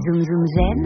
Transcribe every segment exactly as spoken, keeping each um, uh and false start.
Zoom Zoom Zen.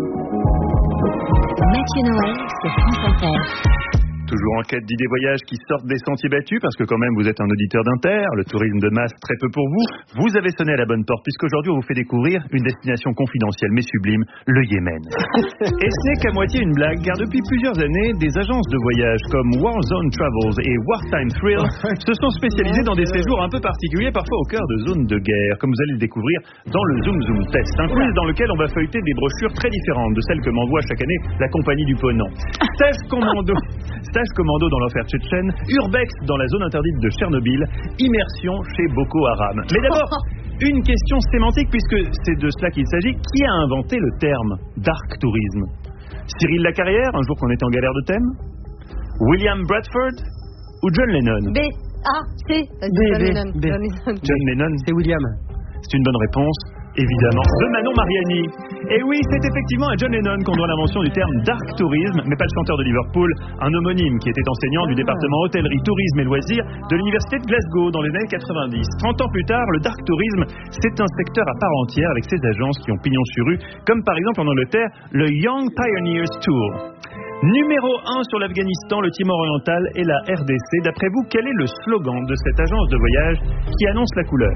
Mathieu Noël sur France Inter. Toujours en quête d'idées voyages qui sortent des sentiers battus, parce que quand même vous êtes un auditeur d'Inter, le tourisme de masse très peu pour vous. Vous avez sonné à la bonne porte, puisqu'aujourd'hui on vous fait découvrir une destination confidentielle mais sublime, le Yémen. Et ce n'est qu'à moitié une blague, car depuis plusieurs années, des agences de voyage comme Warzone Travels et Wartime Thrill se sont spécialisées dans des séjours un peu particuliers, parfois au cœur de zones de guerre, comme vous allez le découvrir dans le Zoom Zoom Test, un quiz dans lequel on va feuilleter des brochures très différentes de celles que m'envoie chaque année la compagnie du Ponant. Stage commando Stage commando dans l'enfer tchétchène, Urbex dans la zone interdite de Tchernobyl, immersion chez Boko Haram. Mais d'abord, une question sémantique, puisque c'est de cela qu'il s'agit. Qui a inventé le terme dark tourisme? Cyril Lacarrière, un jour qu'on était en galère de thème? William Bradford ou John Lennon? B. A. C. John Lennon. B. John Lennon. C'est William. C'est une bonne réponse, évidemment, de Manon Mariani. Et oui, c'est effectivement à John Lennon qu'on doit l'invention du terme dark tourisme, mais pas le chanteur de Liverpool, un homonyme qui était enseignant du département hôtellerie, tourisme et loisirs de l'université de Glasgow dans les années quatre-vingt-dix. trente ans plus tard, le dark tourisme, c'est un secteur à part entière avec ses agences qui ont pignon sur rue, comme par exemple en Angleterre, le Young Pioneers Tour. Numéro un sur l'Afghanistan, le Timor oriental et la R D C. D'après vous, quel est le slogan de cette agence de voyage qui annonce la couleur?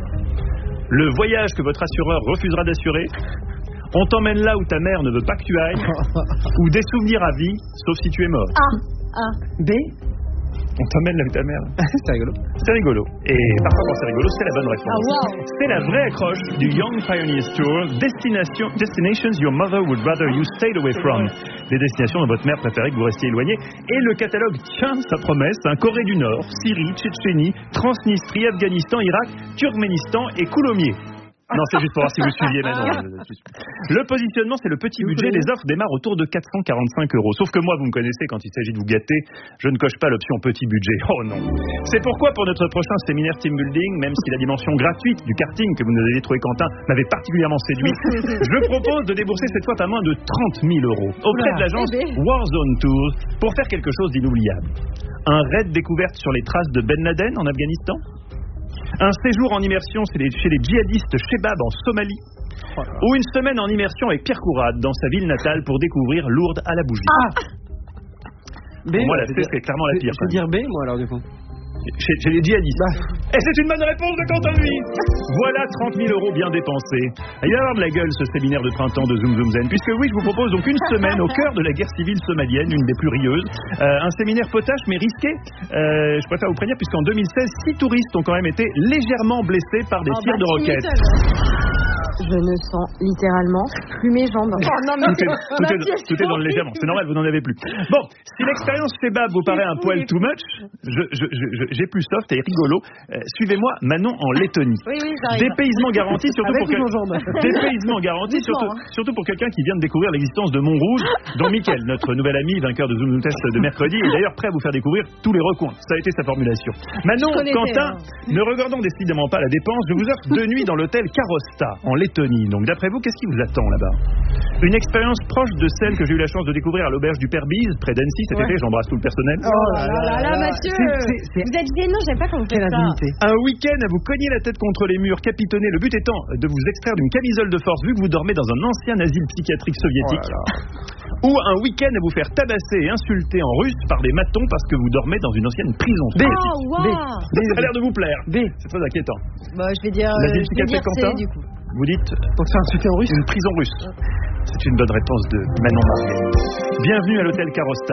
Le voyage que votre assureur refusera d'assurer, on t'emmène là où ta mère ne veut pas que tu ailles, ou des souvenirs à vie, sauf si tu es mort. A. A. B. On t'emmène là où ta mère. C'est rigolo. C'est rigolo. Et parfois quand c'est rigolo, c'est la bonne réponse. Ah, wow. C'est la vraie accroche du Young Pioneers Tour, Destination, Destinations Your Mother Would Rather You Stayed Away From. Des destinations dont votre mère préférait que vous restiez éloigné. Et le catalogue tient sa promesse, hein, Corée du Nord, Syrie, Tchétchénie, Transnistrie, Afghanistan, Irak, Turkménistan et Coulommiers. Non, c'est juste pour voir si vous suiviez maintenant. Le positionnement, c'est le petit budget. Les offres démarrent autour de quatre cent quarante-cinq euros. Sauf que moi, vous me connaissez, quand il s'agit de vous gâter, je ne coche pas l'option petit budget. Oh non. C'est pourquoi, pour notre prochain séminaire team building, même si la dimension gratuite du karting que vous nous avez trouvé, Quentin, m'avait particulièrement séduit, je propose de débourser cette fois pas moins de trente mille euros auprès de l'agence Warzone Tours pour faire quelque chose d'inoubliable. Un raid découverte sur les traces de Ben Laden en Afghanistan. Un séjour en immersion chez les, chez les djihadistes Shebab en Somalie. Oh ou une semaine en immersion avec Pierre Courade dans sa ville natale pour découvrir Lourdes à la bougie. Ah. B, pour moi, la C, c'est clairement la pire. Je vais dire B, moi, alors, du coup. Chez, chez les djihadistes. Bah. Et c'est une bonne réponse de Quentin Nuy. Voilà trente mille euros bien dépensés. Il va y avoir de la gueule ce séminaire de printemps de Zoom Zoom Zen, puisque oui, je vous propose donc une semaine au cœur de la guerre civile somalienne, une des plus rieuses. Euh, un séminaire potache mais risqué. Euh, je préfère vous prévenir, puisqu'en deux mille seize, six touristes ont quand même été légèrement blessés par des oh, tirs bah, de roquettes. Je ne sens littéralement plus mes jambes. Oh, non, mais tout, est, tout, est, tout est dans le légèrement. C'est normal, vous n'en avez plus. Bon, si l'expérience Shebab vous paraît un poil too much, je, je, je, j'ai plus soft et rigolo. Euh, suivez-moi, Manon, en Lettonie. Oui, oui, j'arrive. Dépaysement garanti, surtout Avec pour quel... Dépaysement garanti, surtout, hein. surtout pour quelqu'un qui vient de découvrir l'existence de Montrouge, dont Mickaël, notre nouvel ami, vainqueur de Zoom Zoom Test de mercredi, est d'ailleurs prêt à vous faire découvrir tous les recoins. Ça a été sa formulation. Manon, Quentin, hein. Ne regardons décidément pas la dépense. Je vous offre deux nuits dans l'hôtel Karosta, en Lettonie. Donc, d'après vous, qu'est-ce qui vous attend là-bas? Une expérience proche de celle que j'ai eu la chance de découvrir à l'auberge du Père Bise, près d'Annecy cet ouais. été. J'embrasse tout le personnel. Oh là là là, Mathieu, c'est, c'est... vous êtes gênant, j'aime pas quand vous faites ça. Un week-end à vous cogner la tête contre les murs, capitonner, le but étant de vous extraire d'une camisole de force vu que vous dormez dans un ancien asile psychiatrique soviétique. Oh Ou un week-end à vous faire tabasser et insulter en russe par des matons parce que vous dormez dans une ancienne prison soviétique. Oh, wow. B. B. Ça a l'air de vous plaire. B. C'est très inquiétant. Bah, je vais dire, euh, je vais dire C, du coup. Vous dites pour se faire insulter en russe. Une prison russe. C'est une bonne réponse de Manon Mariani. Bienvenue à l'hôtel Karosta.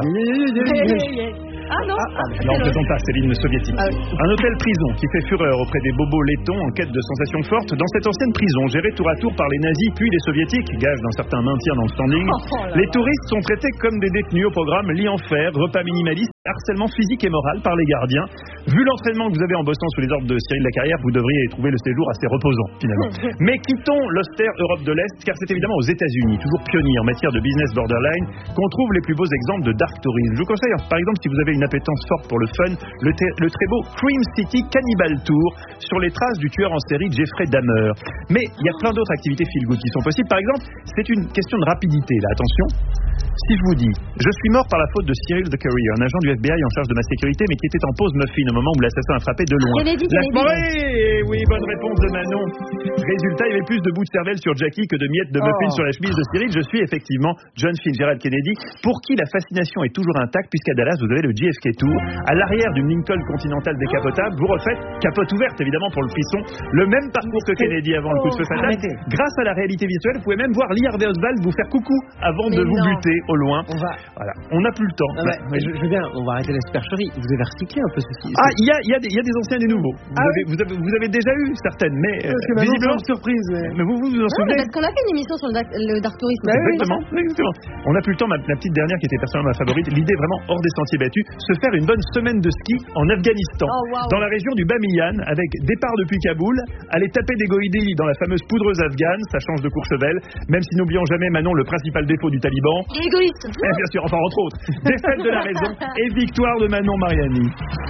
Ah non, ah, non, ne faisons pas, c'est l'hymne soviétique. Ah oui. Un hôtel prison qui fait fureur auprès des bobos lettons en quête de sensations fortes dans cette ancienne prison gérée tour à tour par les nazis puis les soviétiques, gage d'un certain maintien dans le standing. Oh, oh les touristes sont traités comme des détenus au programme lit en fer, repas minimaliste, harcèlement physique et moral par les gardiens. Vu l'entraînement que vous avez en bossant sous les ordres de Cyril Lacarrière, vous devriez trouver le séjour assez reposant finalement. Mais quittons l'austère Europe de l'Est, car c'est évidemment aux États-Unis, toujours pionnier en matière de business borderline, qu'on trouve les plus beaux exemples de dark tourisme. Je vous conseille, par exemple, si vous avez une appétence forte pour le fun, le, te- le très beau Cream City Cannibal Tour sur les traces du tueur en série Jeffrey Dahmer. Mais il y a plein d'autres activités feel good qui sont possibles. Par exemple, c'est une question de rapidité, là, attention. Si je vous dis, je suis mort par la faute de Cyril the Courier, un agent du F B I en charge de ma sécurité, mais qui était en pause muffin au moment où l'assassin a frappé de loin. Kennedy, La Kennedy. forêt. Oui, bonne réponse de Manon. Résultat, il y avait plus de bouts de cervelle sur Jackie que de miettes de muffin Oh. sur la chemise de Cyril. Je suis effectivement John Fitzgerald Kennedy, pour qui la fascination est toujours intacte, puisqu'à Dallas, vous avez le J F K Tour. À l'arrière d'une Lincoln Continental décapotable, vous refaites, capote ouverte évidemment pour le frisson, le même parcours que Kennedy avant le coup de feu fatal. arrêtez. Grâce à la réalité virtuelle, vous pouvez même voir Lee Harvey Oswald vous faire coucou avant Mais de vous non. buter au loin. On va. Voilà, on n'a plus le temps. Ah bah, mais je, je veux bien, on va arrêter la supercherie. Vous avez recyclé un peu ceci. Ah, il y a, il y, a des- il y a des anciens et des nouveaux. Vous, Ah avez, vous, avez, vous avez déjà eu certaines, mais euh, Parce que maintenant, visiblement. c'est une surprise. Mais... Mais vous vous, vous en Non, mais souvenez? parce qu'on a fait une émission sur le dark, le dark tourisme. Bah oui, Exactement, exactement. On n'a plus le temps, ma, la petite dernière qui était personnellement ma favorite, l'idée vraiment hors des sentiers battus, se faire une bonne semaine de ski en Afghanistan, Oh, wow. dans la région du Bamiyan, avec départ depuis Kaboul, aller taper des goïdis dans la fameuse poudreuse afghane, ça change de Courchevel, même si n'oublions jamais Manon le principal défaut du Taliban. Il est égoïste. Eh, bien sûr, enfin entre autres, défaite de la raison et victoire de Manon Mariani.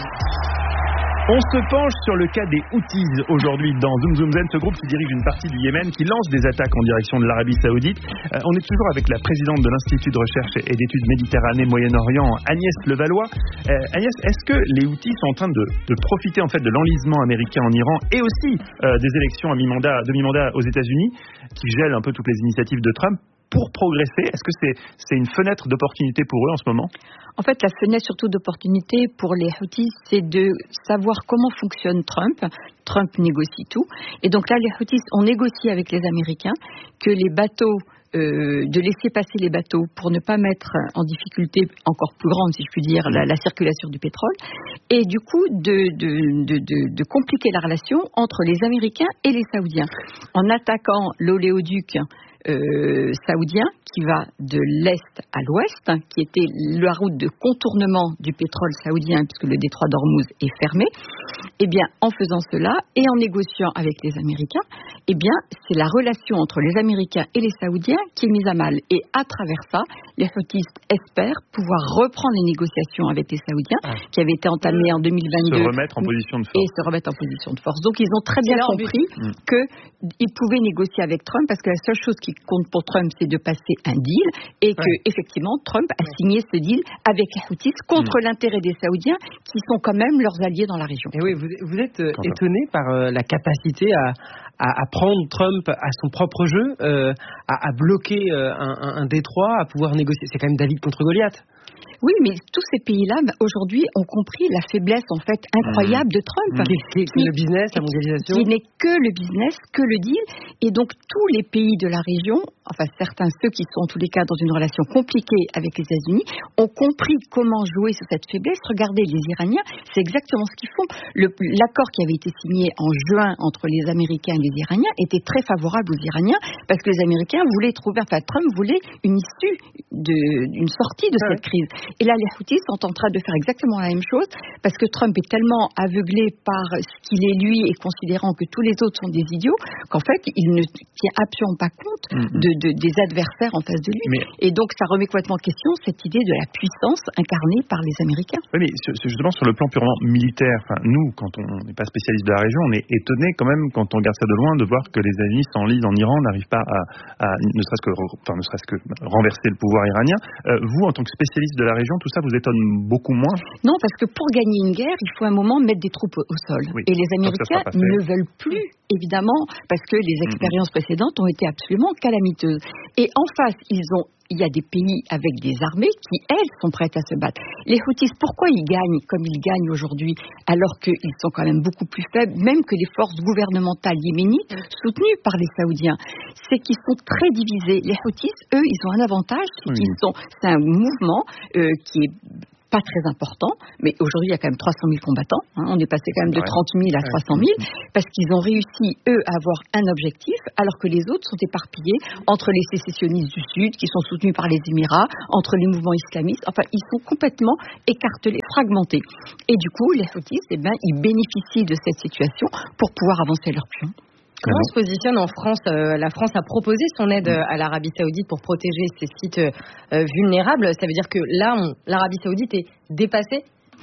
On se penche sur le cas des Houthis aujourd'hui dans Zoom Zoom Zen, ce groupe qui dirige une partie du Yémen, qui lance des attaques en direction de l'Arabie Saoudite. Euh, on est toujours avec la présidente de l'Institut de recherche et d'études Méditerranée Moyen-Orient, Agnès Levallois. Euh, Agnès, est-ce que les Houthis sont en train de, de profiter en fait de l'enlisement américain en Iran et aussi euh, des élections à mi-mandat, de mi-mandat aux États-Unis, qui gèlent un peu toutes les initiatives de Trump, pour progresser? Est-ce que c'est, c'est une fenêtre d'opportunité pour eux en ce moment? En fait, la fenêtre surtout d'opportunité pour les Houthis, c'est de savoir comment fonctionne Trump. Trump négocie tout. Et donc là, les Houthis ont négocié avec les Américains que les bateaux, euh, de laisser passer les bateaux pour ne pas mettre en difficulté encore plus grande, si je puis dire, la, la circulation du pétrole. Et du coup, de, de, de, de, de compliquer la relation entre les Américains et les Saoudiens. En attaquant l'oléoduc Euh, saoudien qui va de l'est à l'ouest, hein, qui était la route de contournement du pétrole saoudien puisque le détroit d'Ormuz est fermé. Eh bien, en faisant cela et en négociant avec les Américains, eh bien, c'est la relation entre les Américains et les Saoudiens qui est mise à mal. Et à travers ça, les Houthis espèrent pouvoir reprendre les négociations avec les Saoudiens ah. qui avaient été entamées en deux mille vingt-deux. Se remettre en position de force. Et se remettre en position de force. Donc, ils ont très bien compris mmh. qu'ils pouvaient négocier avec Trump parce que la seule chose qui compte pour Trump, c'est de passer un deal et que, ouais. effectivement, Trump a signé ce deal avec les Houthis contre mmh. l'intérêt des Saoudiens qui sont quand même leurs alliés dans la région. Et oui, vous, vous êtes euh, étonné par euh, la capacité à, à, à prendre Trump à son propre jeu, euh, à, à bloquer euh, un, un, un détroit, à pouvoir négocier. C'est quand même David contre Goliath. Oui, mais tous ces pays-là, aujourd'hui, ont compris la faiblesse, en fait, incroyable de Trump. Qui, qui, qui, le business, la mondialisation. Qui n'est que le business, que le deal. Et donc, tous les pays de la région, enfin, certains, ceux qui sont en tous les cas dans une relation compliquée avec les États-Unis, ont compris comment jouer sur cette faiblesse. Regardez, les Iraniens, c'est exactement ce qu'ils font. Le, l'accord qui avait été signé en juin entre les Américains et les Iraniens était très favorable aux Iraniens parce que les Américains voulaient trouver, enfin, Trump voulait une issue, de, une sortie de cette crise. Et là, les Houthis sont en train de faire exactement la même chose parce que Trump est tellement aveuglé par ce qu'il est lui et considérant que tous les autres sont des idiots qu'en fait, il ne tient absolument pas compte mm-hmm. de, de, des adversaires en face de lui. Mais... Et donc, ça remet complètement en question cette idée de la puissance incarnée par les Américains. Oui, mais justement, sur le plan purement militaire, enfin, nous, quand on n'est pas spécialiste de la région, on est étonné quand même, quand on regarde ça de loin, de voir que les États-Unis s'enlisent en Iran, n'arrivent pas à, à ne serait-ce que, enfin, ne serait-ce que renverser le pouvoir iranien. Euh, vous, en tant que spécialiste de la région, tout ça vous étonne beaucoup moins? Non, parce que pour gagner une guerre, il faut un moment mettre des troupes au sol. Oui, et les Américains ne veulent plus, évidemment, parce que les expériences mm-hmm. précédentes ont été absolument calamiteuses. Et en face, ils ont il y a des pays avec des armées qui, elles, sont prêtes à se battre. Les Houthis, pourquoi ils gagnent comme ils gagnent aujourd'hui, alors qu'ils sont quand même beaucoup plus faibles, même que les forces gouvernementales yéménites, soutenues par les Saoudiens? C'est qu'ils sont très divisés. Les Houthis, eux, ils ont un avantage, c'est oui. qu'ils sont, c'est un mouvement euh, qui est pas très important, mais aujourd'hui il y a quand même trois cent mille combattants, hein, on est passé quand même de trente mille à trois cent mille, parce qu'ils ont réussi, eux, à avoir un objectif, alors que les autres sont éparpillés entre les sécessionnistes du Sud, qui sont soutenus par les Émirats, entre les mouvements islamistes, enfin ils sont complètement écartelés, fragmentés. Et du coup, les Houthis, eh ben, ils bénéficient de cette situation pour pouvoir avancer leur pion. Comment on se positionne en France? euh, La France a proposé son aide euh, à l'Arabie Saoudite pour protéger ces sites euh, vulnérables. Ça veut dire que là, on, l'Arabie Saoudite est dépassée?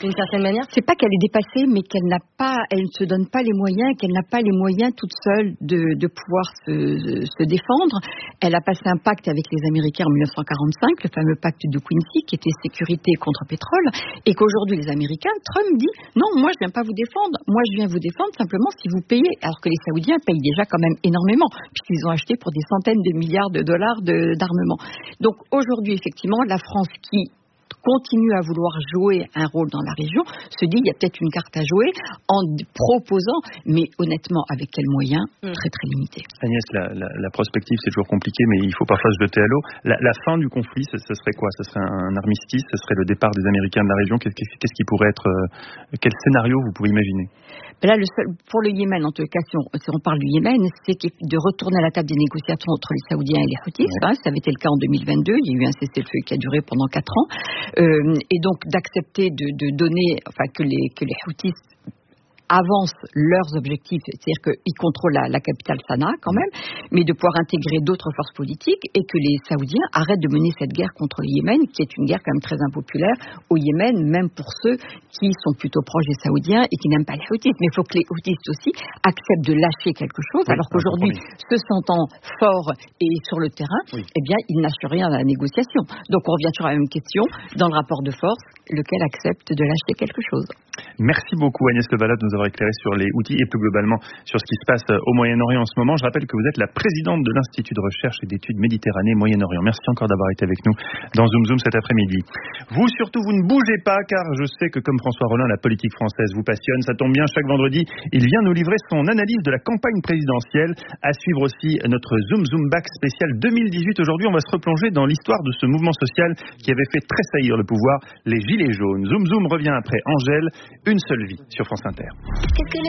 d'une certaine manière. C'est pas qu'elle est dépassée, mais qu'elle n'a pas, elle ne se donne pas les moyens, qu'elle n'a pas les moyens toute seule de, de pouvoir se, se défendre. Elle a passé un pacte avec les Américains en dix-neuf cent quarante-cinq, le fameux pacte de Quincy, qui était sécurité contre pétrole, et qu'aujourd'hui les Américains, Trump dit non, moi je viens pas vous défendre, moi je viens vous défendre simplement si vous payez, alors que les Saoudiens payent déjà quand même énormément, puisqu'ils ont acheté pour des centaines de milliards de dollars de, d'armement. Donc aujourd'hui, effectivement, la France qui continue à vouloir jouer un rôle dans la région, se dit il y a peut-être une carte à jouer en proposant, mais honnêtement, avec quels moyens, mm. très très limités. Agnès, la, la, la prospective c'est toujours compliqué, mais il faut parfois se jeter à l'eau. La, la fin du conflit, ce, ce serait quoi? Ce serait un armistice? Ce serait le départ des Américains de la région? Qu'est-ce, qu'est-ce qui pourrait être... Euh, quel scénario vous pouvez imaginer? Là, le seul, pour le Yémen, en tout cas, si on, si on parle du Yémen, c'est de retourner à la table des négociations entre les Saoudiens et les Houthis. Ouais. Hein, ça avait été le cas en deux mille vingt-deux. Il y a eu un cessez-le-feu qui a duré pendant quatre ans. Euh, et donc, d'accepter de, de donner, enfin, que les, que les Houthis avancent leurs objectifs, c'est-à-dire qu'ils contrôlent la, la capitale Sanaa quand même, mais de pouvoir intégrer d'autres forces politiques et que les Saoudiens arrêtent de mener cette guerre contre le Yémen, qui est une guerre quand même très impopulaire au Yémen, même pour ceux qui sont plutôt proches des Saoudiens et qui n'aiment pas les Houthis. Mais il faut que les Houthis aussi acceptent de lâcher quelque chose, oui, alors qu'aujourd'hui, se sentant forts et sur le terrain, oui. eh bien, ils n'achètent rien à la négociation. Donc on revient sur la même question, dans le rapport de force, lequel accepte de lâcher quelque chose. Merci beaucoup Agnès Levalade de nous avoir éclairé sur les Houthis et plus globalement sur ce qui se passe au Moyen-Orient en ce moment. Je rappelle que vous êtes la présidente de l'Institut de recherche et d'études Méditerranée Moyen-Orient. Merci encore d'avoir été avec nous dans Zoom Zoom cet après-midi. Vous surtout, vous ne bougez pas car je sais que comme François Rollin, la politique française vous passionne. Ça tombe bien, chaque vendredi, il vient nous livrer son analyse de la campagne présidentielle. À suivre aussi notre Zoom Zoom Back spécial deux mille dix-huit. Aujourd'hui, on va se replonger dans l'histoire de ce mouvement social qui avait fait tressaillir le pouvoir, les Gilets jaunes. Zoom Zoom revient après Angèle, Une seule vie sur France Inter.